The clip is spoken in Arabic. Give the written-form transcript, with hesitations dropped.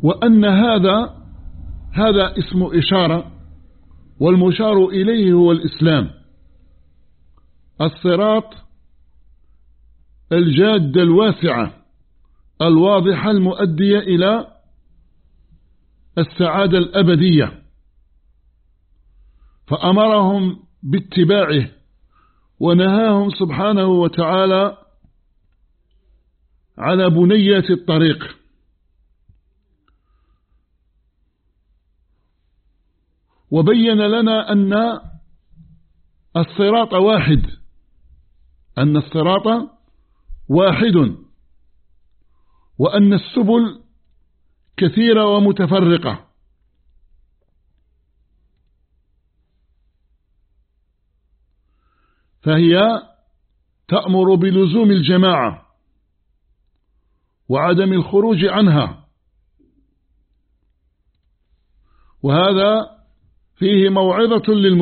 وأن هذا اسم إشارة، والمشار إليه هو الإسلام. الصراط الجادة الواسعة الواضحة المؤدية إلى السعادة الأبدية، فأمرهم باتباعه ونهاهم سبحانه وتعالى على بنيات الطريق. وبين لنا أن الصراط واحد، وأن السبل كثيرة ومتفرقة، فهي تأمر بلزوم الجماعة وعدم الخروج عنها، وهذا فيه موعظة